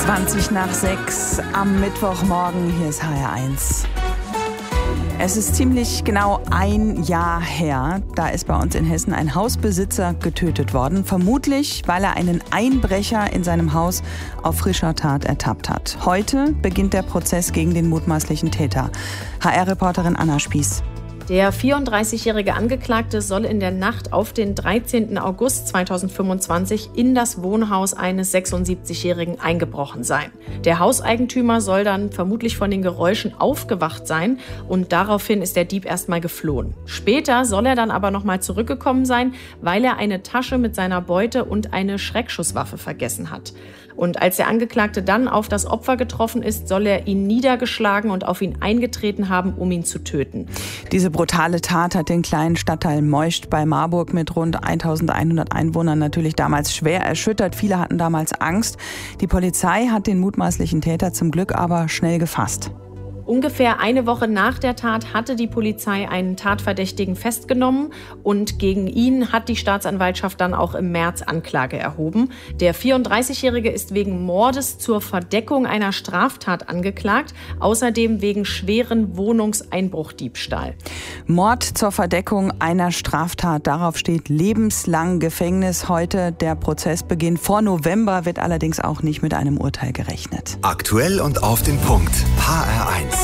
20:20 am Mittwochmorgen. Hier ist HR1. Es ist ziemlich genau ein Jahr her. Da ist bei uns in Hessen ein Hausbesitzer getötet worden. Vermutlich, weil er einen Einbrecher in seinem Haus auf frischer Tat ertappt hat. Heute beginnt der Prozess gegen den mutmaßlichen Täter. HR-Reporterin Anna Spieß. Der 34-jährige Angeklagte soll in der Nacht auf den 13. August 2025 in das Wohnhaus eines 76-Jährigen eingebrochen sein. Der Hauseigentümer soll dann vermutlich von den Geräuschen aufgewacht sein und daraufhin ist der Dieb erstmal geflohen. Später soll er dann aber nochmal zurückgekommen sein, weil er eine Tasche mit seiner Beute und eine Schreckschusswaffe vergessen hat. Und als der Angeklagte dann auf das Opfer getroffen ist, soll er ihn niedergeschlagen und auf ihn eingetreten haben, um ihn zu töten. Diese brutale Tat hat den kleinen Stadtteil Moischt bei Marburg mit rund 1100 Einwohnern natürlich damals schwer erschüttert. Viele hatten damals Angst. Die Polizei hat den mutmaßlichen Täter zum Glück aber schnell gefasst. Ungefähr eine Woche nach der Tat hatte die Polizei einen Tatverdächtigen festgenommen und gegen ihn hat die Staatsanwaltschaft dann auch im März Anklage erhoben. Der 34-Jährige ist wegen Mordes zur Verdeckung einer Straftat angeklagt, außerdem wegen schweren Wohnungseinbruchdiebstahl. Mord zur Verdeckung einer Straftat, darauf steht lebenslang Gefängnis. Heute der Prozessbeginn. Vor November wird allerdings auch nicht mit einem Urteil gerechnet. Aktuell und auf den Punkt. HR1.